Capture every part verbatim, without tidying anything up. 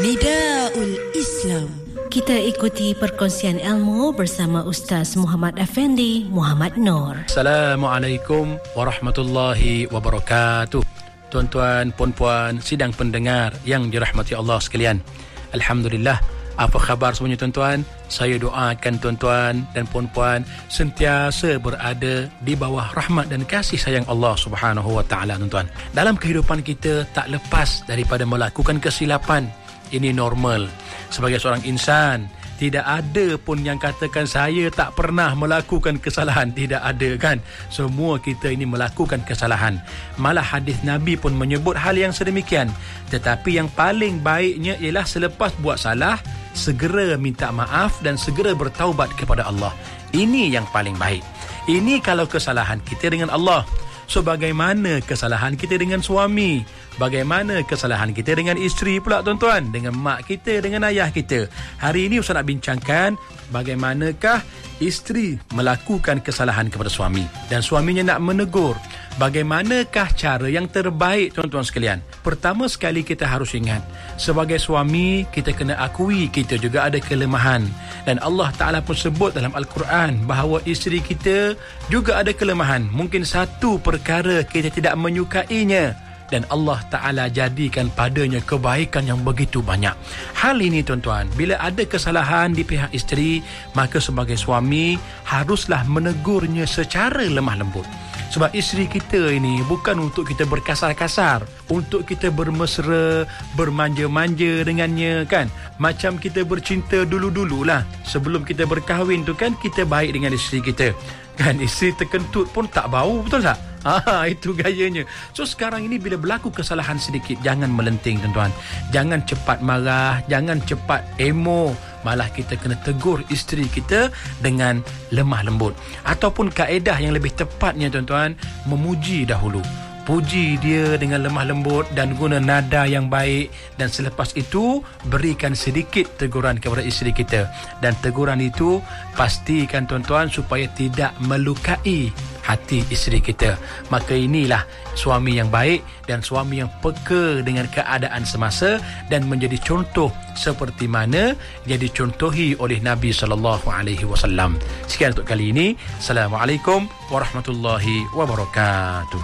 Nidaul Islam. Kita ikuti perkongsian ilmu bersama Ustaz Muhammad Effendi Muhammad Noor. Assalamualaikum warahmatullahi wabarakatuh. Tuan-tuan, puan-puan, sidang pendengar yang dirahmati Allah sekalian. Alhamdulillah. Apa khabar semuanya tuan-tuan? Saya doakan tuan-tuan dan puan-puan sentiasa berada di bawah rahmat dan kasih sayang Allah Subhanahu wa taala tuan-tuan. Dalam kehidupan kita tak lepas daripada melakukan kesilapan. Ini normal. Sebagai seorang insan, tidak ada pun yang katakan saya tak pernah melakukan kesalahan. Tidak ada kan? Semua kita ini melakukan kesalahan. Malah hadis Nabi pun menyebut hal yang sedemikian. Tetapi yang paling baiknya ialah selepas buat salah, segera minta maaf dan segera bertaubat kepada Allah. Ini yang paling baik. Ini kalau kesalahan kita dengan Allah. So bagaimana kesalahan kita dengan suami? Bagaimana kesalahan kita dengan isteri pula tuan-tuan? Dengan mak kita, dengan ayah kita. Hari ini Ustaz nak bincangkan bagaimanakah isteri melakukan kesalahan kepada suami dan suaminya nak menegur. Bagaimanakah cara yang terbaik tuan-tuan sekalian? Pertama sekali kita harus ingat, sebagai suami kita kena akui kita juga ada kelemahan. Dan Allah Ta'ala pun sebut dalam Al-Quran bahawa isteri kita juga ada kelemahan. Mungkin satu perkara kita tidak menyukainya dan Allah Ta'ala jadikan padanya kebaikan yang begitu banyak. Hal ini tuan-tuan, bila ada kesalahan di pihak isteri, maka sebagai suami haruslah menegurnya secara lemah lembut. Sebab isteri kita ini bukan untuk kita berkasar-kasar, untuk kita bermesra, bermanja-manja dengannya kan. Macam kita bercinta dulu-dululah. Sebelum kita berkahwin tu kan kita baik dengan isteri kita. Kan isteri terkentut pun tak bau, betul tak? Ah, itu gayanya. So sekarang ini bila berlaku kesalahan sedikit, jangan melenting tuan-tuan. Jangan cepat marah, jangan cepat emo. Malah kita kena tegur isteri kita dengan lemah lembut. Ataupun kaedah yang lebih tepatnya tuan-tuan, memuji dahulu. Puji dia dengan lemah lembut dan guna nada yang baik. Dan selepas itu, berikan sedikit teguran kepada isteri kita. Dan teguran itu, pastikan tuan-tuan supaya tidak melukai hati isteri kita. Maka inilah suami yang baik dan suami yang peka dengan keadaan semasa dan menjadi contoh seperti mana yang dicontohi oleh Nabi sallallahu alaihi wasallam. Sekian untuk kali ini. Assalamualaikum warahmatullahi wabarakatuh.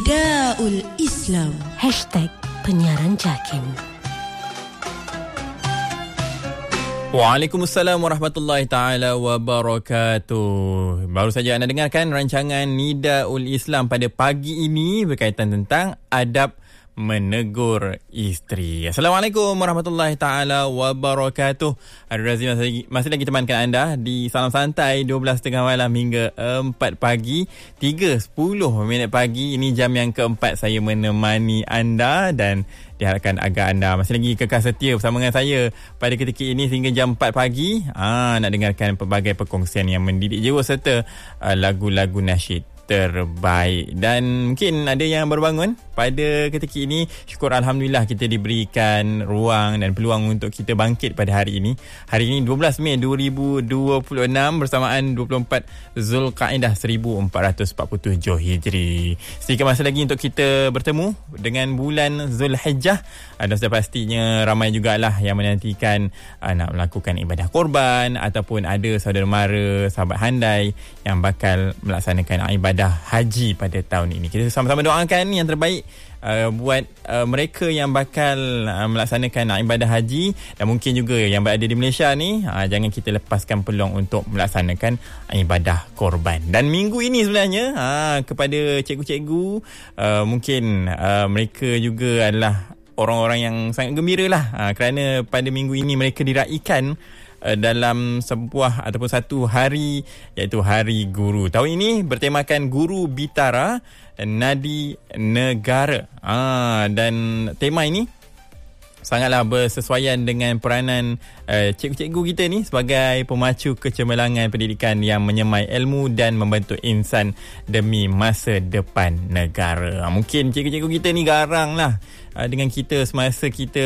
Nidaul Islam. Hashtag penyiaran JAKIM. Waalaikumsalam warahmatullahi taala wabarakatuh. Baru saja anda dengarkan rancangan Nidaul Islam pada pagi ini berkaitan tentang adab menegur isteri. Assalamualaikum warahmatullahi taala wabarakatuh. Hari Razif masih lagi, masih lagi temankan anda di Salam Santai dua belas tiga puluh malam hingga empat pagi, tiga sepuluh minit pagi. Ini jam yang keempat saya menemani anda dan diharapkan agar anda masih lagi kekal setia bersama dengan saya pada ketika ini sehingga jam empat pagi. Ah, nak dengarkan pelbagai perkongsian yang mendidik jiwa serta uh, lagu-lagu nasyid terbaik. Dan mungkin ada yang baru bangun pada ketika ini, syukur Alhamdulillah kita diberikan ruang dan peluang untuk kita bangkit pada hari ini. Hari ini dua belas Mei dua ribu dua puluh enam bersamaan dua puluh empat Zulkaidah seribu empat ratus empat puluh tujuh Hijri. Sedikit masa lagi untuk kita bertemu dengan bulan Zulhijjah. Dan sudah pastinya ramai jugalah yang menantikan uh, nak melakukan ibadah korban ataupun ada saudara mara, sahabat handai yang bakal melaksanakan ibadah haji pada tahun ini. Kita sama-sama doakan yang terbaik uh, buat uh, mereka yang bakal uh, melaksanakan ibadah haji dan mungkin juga yang berada di Malaysia ni, uh, jangan kita lepaskan peluang untuk melaksanakan ibadah korban. Dan minggu ini sebenarnya uh, kepada cikgu-cikgu, uh, mungkin uh, mereka juga adalah orang-orang yang sangat gembira lah uh, kerana pada minggu ini mereka diraikan dalam sebuah ataupun satu hari, iaitu Hari Guru. Tahun ini bertemakan Guru Bitara Nadi Negara. Ah, dan tema ini sangatlah bersesuaian dengan peranan uh, cikgu-cikgu kita ni sebagai pemacu kecemerlangan pendidikan yang menyemai ilmu dan membentuk insan demi masa depan negara. Mungkin cikgu-cikgu kita ni garang lah uh, dengan kita semasa kita